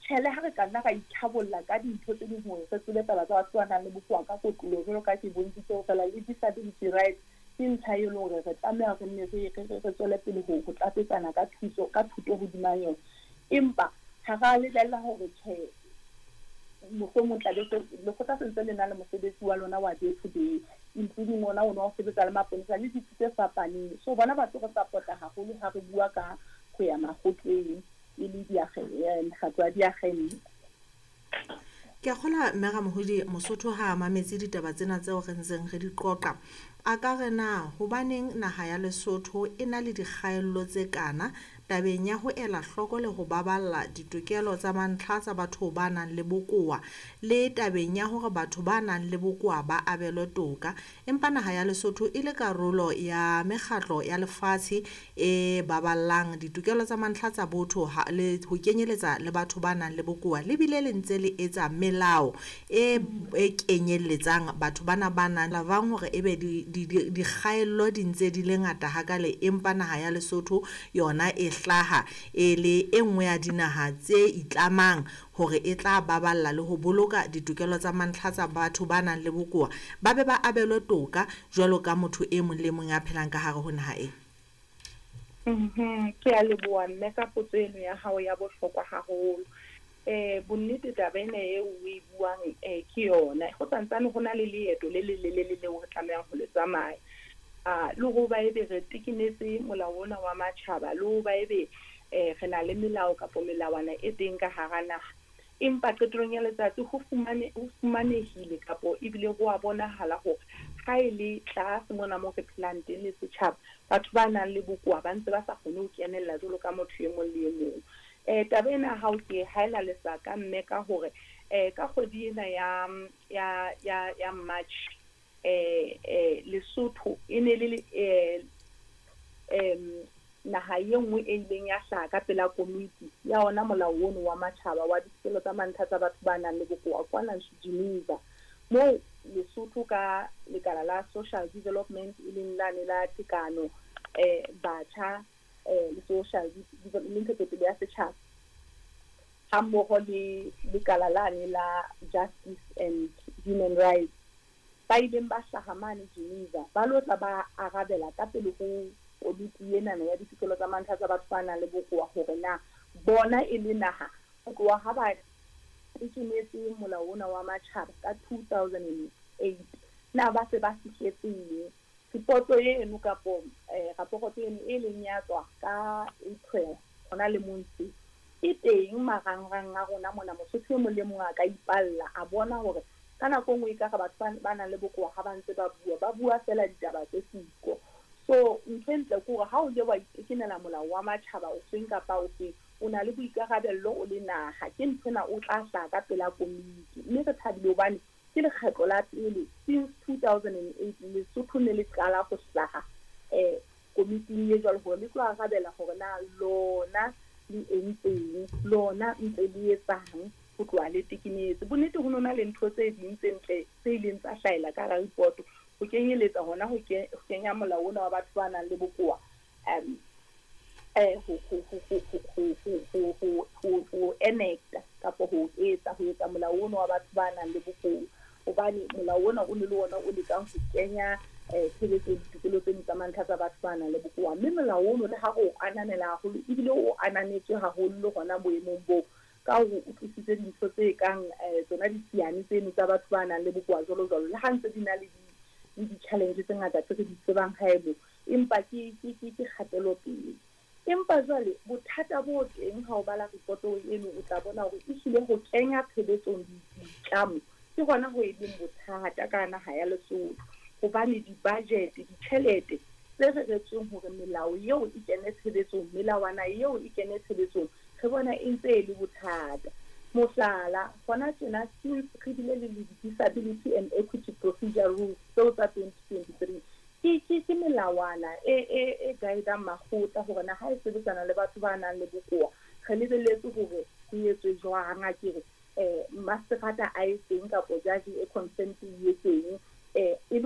tshele ha re ka nna ka itlhabolla ka dintho tse ding hore re tsebe taba tsa batho ba nang le bokowa ka kotloloho jwalo ka ke bontshitse ho fela le disability rights ke ntlha e leng hore re tlameha re nne re tswele pele ho tlatsetsana ka thuto hodima yona empa ha ra lebella hore tjhe mohlomong tla le go tla sentse le na le mosebetsi wa lona wa day to day including ona o no sebetsa le maponesa le ditsi tse fapaneng so bona batho re sapota haholo ha re bua ka go ya makgotleng e le mekgatlo ya diakgenne. Ke a kgola Mmega Mohodi Mosotho ha mametse ditaba tsena tseo re ntseng re di qoqa a ka re na hobaneng naha ya Lesotho e na le dikgaello tse kana tabeng ya ho ela hloko le ho baballa ditokelo tsa mantlha tsa batho ba nang le bokowa le tabeng ya hore batho ba nang le bokowa ba abelwe toka empa naha ya Lesotho e le karolo ya mekgatlo ya lefatshe e baballang ditokelo tsa mantlha tsa botho le ho kenyeletsa le batho ba nang le bokowa le bile le ntse le etsa melao e kenyelletsang batho bana ba nang la bang hore ebe dikgaello di ntse di le ngata hakale empa naha ya Lesotho yona e hlaha e le e nngwe ya dinaha tse itlamang hore e tla baballa le ho boloka ditokelo tsa mantlha tsa batho ba nang le bokowa ba be ba abelwe toka jwalo ka motho e mong le mong ya phelang ka hare ho naha e. Ke a leboha mme ka potso eno ya hao ya bohlokwa haholo. Bonnete taba ena eo o e buang ke yona go tsantsane go na le leeto le lelelele leo re tlamehang ho le tsamaya le go ba ebe re tikinetse molao ona wa matjhaba le go ba ebe re na le melao kapo melawana e teng ka hara naha empa qetellong ya letsatsi ho fumanehile kapo ebile go a bonahala hore ha e le tlase mona mo re phelang teng le setjhaba batho ba nang le bokowa ba ntse ba sa kgone ho kenella jwalo ka motho e mong le e mong. Taba ena ha o ke haela lesaka mme ka hore ka kgwedi ena ya March Lesotho e ne le naha ye nngwe e ileng ya hlaha ka pela komiti ya ona molao ono wa matjhaba wa ditokelo tsa mantlha tsa batho ba nang le bokowa kwana Geneva moo Lesotho ka lekala la social development e leng lane la tekano batjha le social development ya setjhaba ha mmoho le lekala lane la justice and human rights ba ileng ba hlaha mane Geneva ba lotla ba arabela ka pele ho komiti ena ya ditokelo tsa mantlha tsa batho ba nang le bokowa hore na bona e le naha ho tloha ha ba itumetse molao ona wa matjhaba ka 2008 na ba se ba fihletseng ripoto eno kapo raporoto eno e leng ya tswa ka April hona le months e teng marangrang a rona mona Mosotho mo le mong a ka ipalla a bona hore ka nako nngwe ka batho ba nang le bokowa ha ba ntse ba bua fela ditaba tse siko so ntle ke hore ha o je wa itekenela molao wa matjhaba o seng kapa o seng o na le boikarabello o le naha ke ntsena o tla hlaha ka pela komiti mme re thabile hobane ke lekgetlo la pele since 2008 Lesotho ne le qala go hlaha komiting e jwalo hore le tlo arabela hore na lona le entseng lona ntse le etsang ho tloha le tikinetse bonnete ho nona le ntho tse ding tse ntle tse ileng tsa hlahela ka report ho kenyeletsa hona ho kenya molao ona wa batho ba nang le bokowa ho enacta kapo ho etsa molao ona wa batho ba nang le bokowa hobane molao ona o ne le ona o lekang ho kenya tshebetso ditokelo tse tsa mantlha tsa batho ba nang le bokowa mme molao ono le ha o ananela haholo ebile o ananetswe haholo le hona boemong bo ka ho utlwisitse dintho tse kang tsona disiane tseno tsa batho ba nang le bokowa jwalo le ha ntse di na le di-challenge tse ngata tse re di tsebang haebo empa ke kgatelo pele empa jwale bothata bo teng ha o bala ripoto eno o tla bona hore ehlile ho kenya tshebetsong ditlamo ke hona ho e leng bothata ka naha ya Lesotho hobane di-budget ditjhelete tse re retsweng hore melao eo e kene tshebetsong melawana eo e kene tshebetsong re bona e ntse e le bothata mohlala hona tjena since re bile le disability and equity procedure rules tseo tsa 2023 ke melawana e guidang makgotla hore na ha e sebetsana le batho ba nang le bokowa re lebelletse hore ho etswe jwang a kere masterata a e teng kapo judge e consent e teng